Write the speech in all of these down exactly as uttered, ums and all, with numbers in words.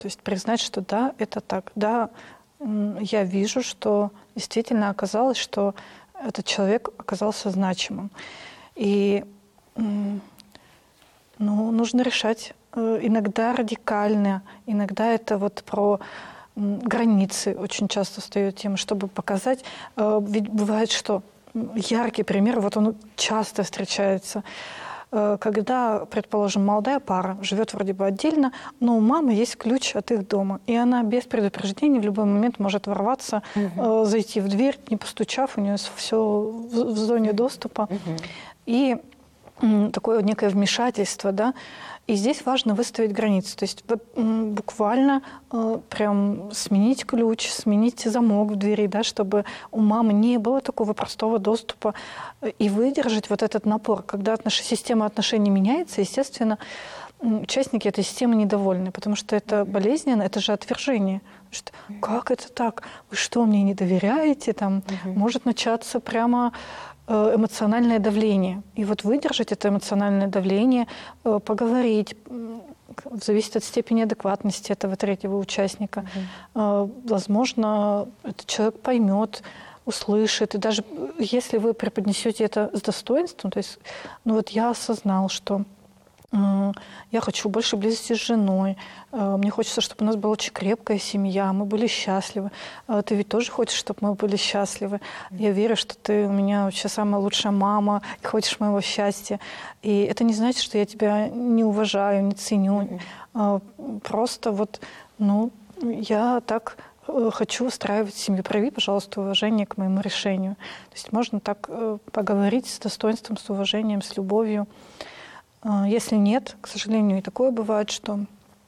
То есть признать, что да, это так. Да, я вижу, что действительно оказалось, что этот человек оказался значимым. И ну, нужно решать иногда радикально, иногда это вот про границы очень часто встает тема, чтобы показать. Ведь бывает, что яркий пример, вот он часто встречается, когда, предположим, молодая пара живет вроде бы отдельно, но у мамы есть ключ от их дома, и она без предупреждения в любой момент может ворваться, угу. зайти в дверь, не постучав, у нее все в зоне доступа. Угу. И такое некое вмешательство, да, и здесь важно выставить границы, то есть буквально э, прям сменить ключ, сменить замок в двери, да, чтобы у мамы не было такого простого доступа, и выдержать вот этот напор. Когда отнош... система отношений меняется, естественно, участники этой системы недовольны, потому что это болезненно, это же отвержение. Что, как это так? Вы что, мне не доверяете? Там угу. может начаться прямо эмоциональное давление. И вот выдержать это эмоциональное давление, поговорить, зависит от степени адекватности этого третьего участника. Угу. Возможно, этот человек поймет, услышит. И даже если вы преподнесете это с достоинством, то есть, ну вот я осознал, что я хочу больше близости с женой, мне хочется, чтобы у нас была очень крепкая семья, мы были счастливы. Ты ведь тоже хочешь, чтобы мы были счастливы. Я верю, что ты у меня вообще самая лучшая мама и хочешь моего счастья. И это не значит, что я тебя не уважаю, не ценю. Mm-hmm. Просто вот, ну, я так хочу устраивать семью. Прояви, пожалуйста, уважение к моему решению. То есть можно так поговорить с достоинством, с уважением, с любовью. Если нет, к сожалению, и такое бывает, что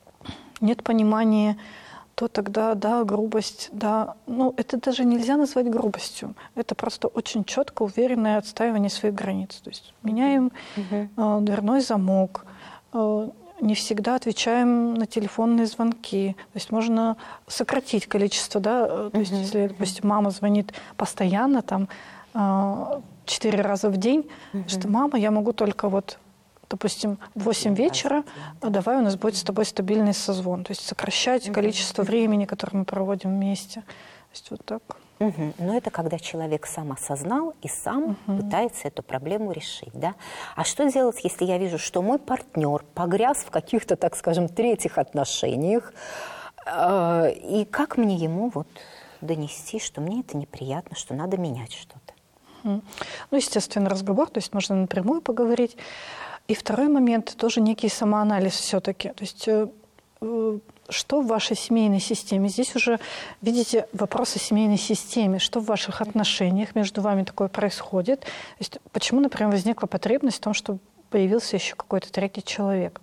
нет понимания, то тогда, да, грубость, да, ну, это даже нельзя назвать грубостью. Это просто очень четко уверенное отстаивание своих границ. То есть меняем uh-huh. э, дверной замок, э, не всегда отвечаем на телефонные звонки. То есть можно сократить количество, да, то uh-huh. есть если, допустим, мама звонит постоянно, там, э, четыре раза в день, uh-huh. что мама, я могу только вот допустим, в восемь вечера, давай у нас будет с тобой стабильный созвон. То есть сокращать угу. количество времени, которое мы проводим вместе. То есть вот так. Угу. Но это когда человек сам осознал и сам угу. пытается эту проблему решить. Да? А что делать, если я вижу, что мой партнер погряз в каких-то, так скажем, третьих отношениях, э, и как мне ему вот донести, что мне это неприятно, что надо менять что-то? Угу. Ну, естественно, разговор, то есть можно напрямую поговорить. И второй момент, тоже некий самоанализ все-таки. То есть э, что в вашей семейной системе? Здесь уже, видите, вопрос о семейной системе. Что в ваших отношениях между вами такое происходит? То есть почему, например, возникла потребность в том, чтобы появился еще какой-то третий человек?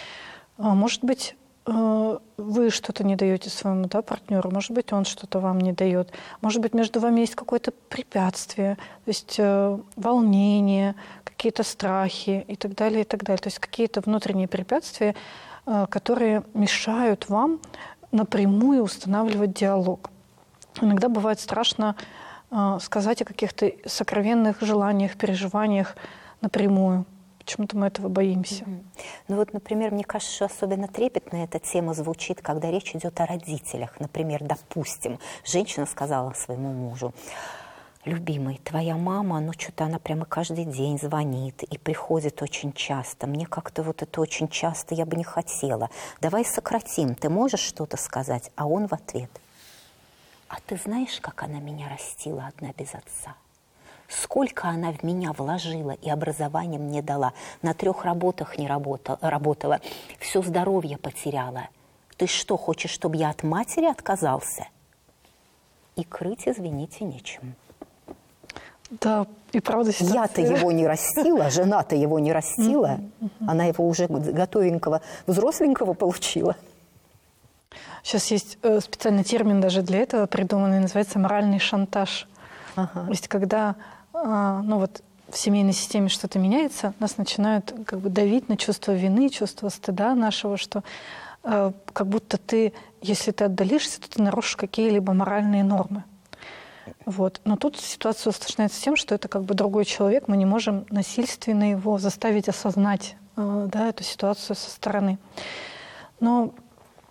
Может быть, э, вы что-то не даете своему, да, партнеру, может быть, он что-то вам не дает. Может быть, между вами есть какое-то препятствие, то есть э, волнение, какие-то страхи и так далее, и так далее. То есть какие-то внутренние препятствия, которые мешают вам напрямую устанавливать диалог. Иногда бывает страшно сказать о каких-то сокровенных желаниях, переживаниях напрямую. Почему-то мы этого боимся. Mm-hmm. Ну вот, например, мне кажется, что особенно трепетно эта тема звучит, когда речь идет о родителях. Например, допустим, женщина сказала своему мужу: любимый, твоя мама, ну что-то она прямо каждый день звонит и приходит очень часто. Мне как-то вот это очень часто я бы не хотела. Давай сократим, ты можешь что-то сказать? А он в ответ: а ты знаешь, как она меня растила одна без отца? Сколько она в меня вложила и образование мне дала. На трех работах не работала, работала. Все здоровье потеряла. Ты что, хочешь, чтобы я от матери отказался? И крыть, извините, нечем. Да, и правда ситуация. Я-то его не растила, жена-то его не растила. Она его уже готовенького, взросленького получила. Сейчас есть специальный термин даже для этого придуманный, называется моральный шантаж. Ага. То есть когда ну вот, в семейной системе что-то меняется, нас начинают как бы давить на чувство вины, чувство стыда нашего, что э, как будто ты, если ты отдалишься, то ты нарушишь какие-либо моральные нормы. Вот. Но тут ситуация усложняется тем, что это как бы другой человек, мы не можем насильственно его заставить осознать э, да, эту ситуацию со стороны. Но